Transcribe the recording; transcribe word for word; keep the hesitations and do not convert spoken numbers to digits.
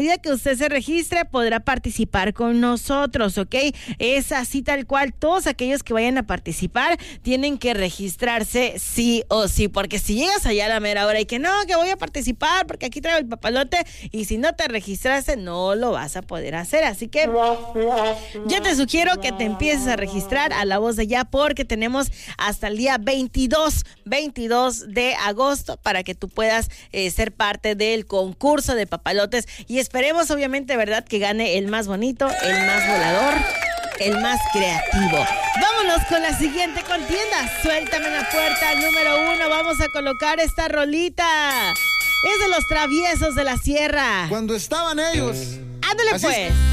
medida que usted se registre, podrá participar con nosotros, ¿ok? Es así tal cual. Todos aquellos que vayan a participar tienen que registrarse sí o sí, porque si llegas allá a la mera hora y que no, que voy a participar porque aquí traigo el papalote, y si no te registraste, no lo vas a poder hacer. Así que yo te sugiero que te empieces a registrar a La Voz de Ya, porque tenemos hasta el día veintidós de agosto para que tú puedas eh, ser parte del concurso de papalotes, y esperemos obviamente, ¿verdad?, que gane el más bonito, el más volador, el más creativo. Vámonos con la siguiente contienda. Suéltame la puerta número uno. Vamos a colocar esta rolita. Es de Los Traviesos de la Sierra. Cuando estaban ellos. Ándale Así pues. es.